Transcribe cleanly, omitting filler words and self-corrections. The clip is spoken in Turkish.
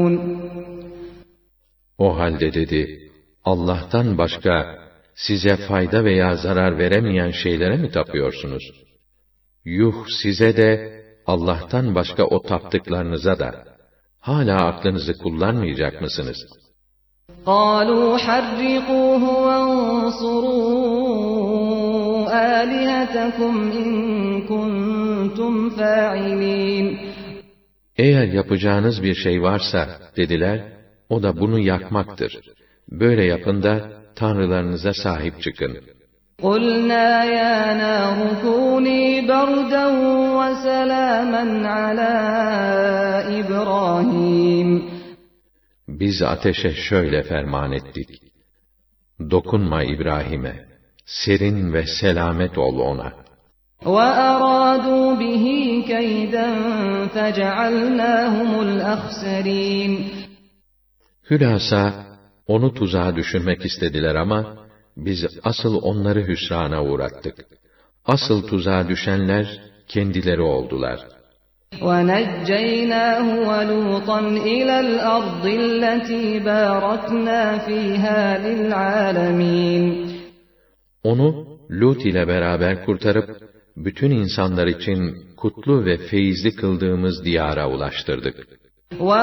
O halde dedi, Allah'tan başka size fayda veya zarar veremeyen şeylere mi tapıyorsunuz? Yuh size de, Allah'tan başka o taptıklarınıza da, hala aklınızı kullanmayacak mısınız? قَالُوا حَرِّقُوهُ وَانصُرُوا آلِهَتَكُمْ إِن كُنتُمْ فَاعِلِينَ Eğer yapacağınız bir şey varsa, dediler, o da bunu yakmaktır. Böyle yapın da, tanrılarınıza sahip çıkın. قُلْنَا يَا نَارُ كُونِي بَرْدًا وَسَلَامًا عَلَى إِبْرَاهِيمَ Biz ateşe şöyle ferman ettik. Dokunma İbrahim'e, serin ve selamet ol ona. وَأَرَادُوا بِهِ كَيْدًا فَجَعَلْنَاهُمُ الْأَخْسَرِينَ Hülasa, onu tuzağa düşürmek istediler ama, biz asıl onları hüsrana uğrattık. Asıl tuzağa düşenler, kendileri oldular. وَنَجَّيْنَاهُ وَلُوطًا إِلَى الْأَرْضِ الَّتِي بَارَكْنَا فِيهَا لِلْعَالَمِينَ Onu, Lut ile beraber kurtarıp, bütün insanlar için kutlu ve feyizli kıldığımız diyara ulaştırdık.